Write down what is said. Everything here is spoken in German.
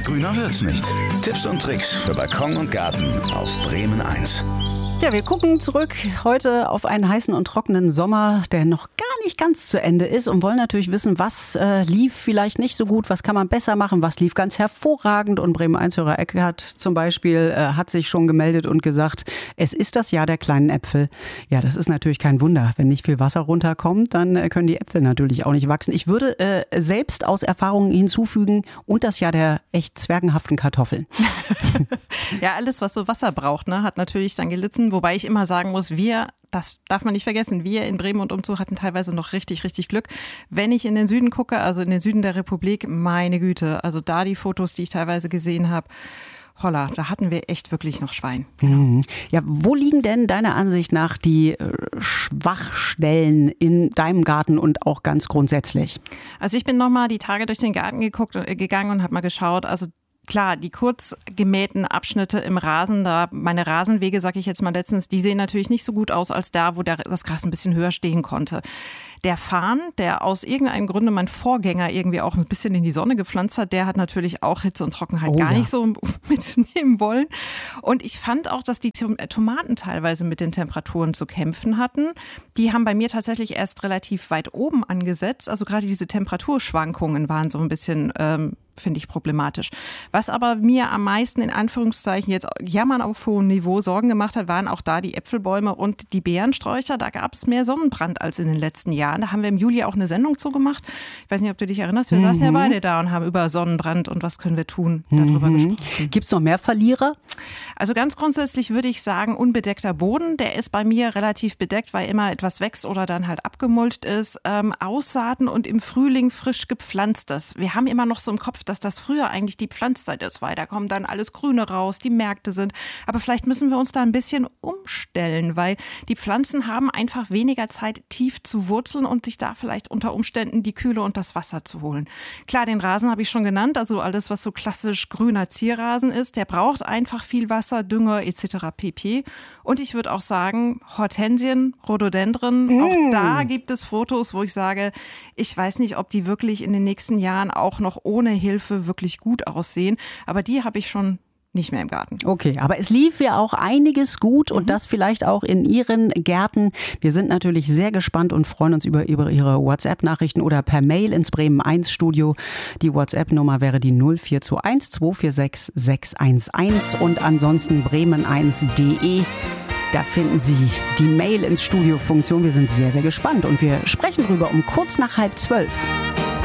Grüner wird's nicht. Tipps und Tricks für Balkon und Garten auf Bremen 1. Ja, wir gucken zurück heute auf einen heißen und trockenen Sommer, der noch gar nicht ganz zu Ende ist und wollen natürlich wissen, was lief vielleicht nicht so gut, was kann man besser machen, was lief ganz hervorragend. Und Bremen 1-Hörer Eckhardt zum Beispiel hat sich schon gemeldet und gesagt, es ist das Jahr der kleinen Äpfel. Ja, das ist natürlich kein Wunder. Wenn nicht viel Wasser runterkommt, dann können die Äpfel natürlich auch nicht wachsen. Ich würde selbst aus Erfahrungen hinzufügen und das Jahr der echt zwergenhaften Kartoffeln. Ja, alles, was so Wasser braucht, ne, hat natürlich dann gelitten. Wobei ich immer sagen muss, das darf man nicht vergessen, wir in Bremen und Umzug hatten teilweise noch richtig, richtig Glück. Wenn ich in den Süden gucke, also in den Süden der Republik, meine Güte, also da die Fotos, die ich teilweise gesehen habe, holla, da hatten wir echt wirklich noch Schwein. Genau. Ja, wo liegen denn deiner Ansicht nach die Schwachstellen in deinem Garten und auch ganz grundsätzlich? Also ich bin nochmal die Tage durch den Garten gegangen und habe mal geschaut, also klar, die kurz gemähten Abschnitte im Rasen, da meine Rasenwege, sag ich jetzt mal letztens, die sehen natürlich nicht so gut aus als da, wo das Gras ein bisschen höher stehen konnte. Der Farn, der aus irgendeinem Grunde mein Vorgänger irgendwie auch ein bisschen in die Sonne gepflanzt hat, der hat natürlich auch Hitze und Trockenheit nicht so mitnehmen wollen. Und ich fand auch, dass die Tomaten teilweise mit den Temperaturen zu kämpfen hatten. Die haben bei mir tatsächlich erst relativ weit oben angesetzt. Also gerade diese Temperaturschwankungen waren so ein bisschen finde ich problematisch. Was aber mir am meisten in Anführungszeichen jetzt jammern auf hohem Niveau Sorgen gemacht hat, waren auch da die Äpfelbäume und die Beerensträucher. Da gab es mehr Sonnenbrand als in den letzten Jahren. Da haben wir im Juli auch eine Sendung zugemacht. Ich weiß nicht, ob du dich erinnerst. Wir saßen ja beide da und haben über Sonnenbrand und was können wir tun darüber gesprochen. Gibt es noch mehr Verlierer? Also ganz grundsätzlich würde ich sagen, unbedeckter Boden. Der ist bei mir relativ bedeckt, weil immer etwas wächst oder dann halt abgemulcht ist. Aussaaten und im Frühling frisch gepflanztes. Wir haben immer noch so im Kopf, dass das früher eigentlich die Pflanzzeit ist, weil da kommt dann alles Grüne raus, die Märkte sind. Aber vielleicht müssen wir uns da ein bisschen umstellen, weil die Pflanzen haben einfach weniger Zeit, tief zu wurzeln und sich da vielleicht unter Umständen die Kühle und das Wasser zu holen. Klar, den Rasen habe ich schon genannt, also alles, was so klassisch grüner Zierrasen ist, der braucht einfach viel Wasser, Dünger etc. pp. Und ich würde auch sagen, Hortensien, Rhododendren, auch da gibt es Fotos, wo ich sage, ich weiß nicht, ob die wirklich in den nächsten Jahren auch noch ohne Hilfe wirklich gut aussehen. Aber die habe ich schon nicht mehr im Garten. Okay, aber es lief ja auch einiges gut und das vielleicht auch in Ihren Gärten. Wir sind natürlich sehr gespannt und freuen uns über Ihre WhatsApp-Nachrichten oder per Mail ins Bremen 1 Studio. Die WhatsApp-Nummer wäre die 0421 246 611 und ansonsten bremen1.de. Da finden Sie die Mail ins Studio-Funktion. Wir sind sehr, sehr gespannt und wir sprechen drüber um kurz nach 11:30.